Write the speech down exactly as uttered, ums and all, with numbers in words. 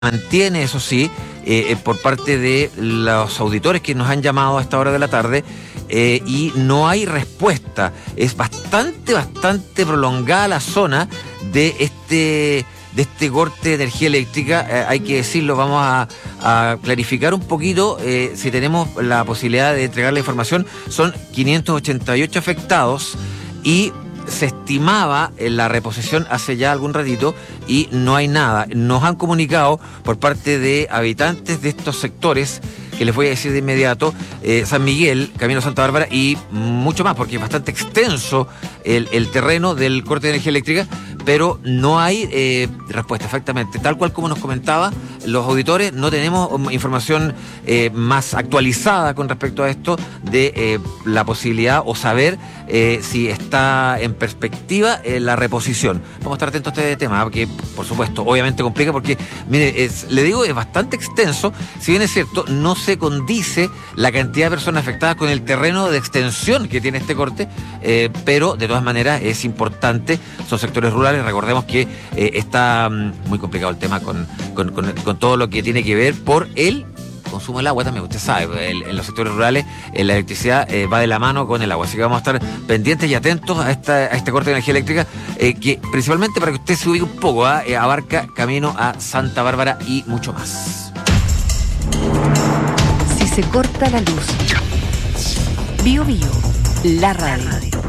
mantiene, eso sí, eh, por parte de los auditores que nos han llamado a esta hora de la tarde, eh, y no hay respuesta. Es bastante, bastante prolongada la zona de este, de este corte de energía eléctrica. Eh, hay que decirlo, vamos a, a clarificar un poquito, eh, si tenemos la posibilidad de entregar la información. Son quinientos ochenta y ocho afectados y se estimaba en la reposición hace ya algún ratito y no hay nada. Nos han comunicado por parte de habitantes de estos sectores, que les voy a decir de inmediato, eh, San Miguel, Camino Santa Bárbara y mucho más, porque es bastante extenso el, el terreno del corte de energía eléctrica, pero no hay eh, respuesta, exactamente. Tal cual como nos comentaba los auditores, no tenemos información eh, más actualizada con respecto a esto de eh, la posibilidad o saber eh, si está en perspectiva eh, la reposición. Vamos a estar atentos a este tema, porque por supuesto, obviamente complica, porque, mire, es, le digo, es bastante extenso. Si bien es cierto, no se condice la cantidad de personas afectadas con el terreno de extensión que tiene este corte, eh, pero de todas maneras es importante. Son sectores rurales. Recordemos que eh, está um, muy complicado el tema con, con, con, con todo lo que tiene que ver por el consumo del agua también. Usted sabe, el, en los sectores rurales eh, la electricidad eh, va de la mano con el agua, así que vamos a estar pendientes y atentos a, esta, a este corte de energía eléctrica, eh, que principalmente, para que usted se ubique un poco, ¿eh? abarca camino a Santa Bárbara y mucho más. Si se corta la luz, Bio Bio, la radio.